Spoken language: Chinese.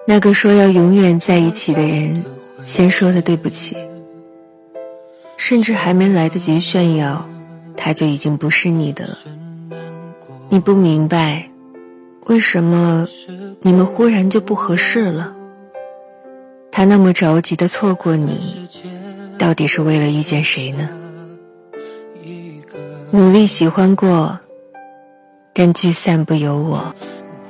那个说要永远在一起的人先说了对不起，甚至还没来得及炫耀，他就已经不是你的了。你不明白为什么你们忽然就不合适了。他那么着急地错过你，到底是为了遇见谁呢？努力喜欢过，但聚散不由我。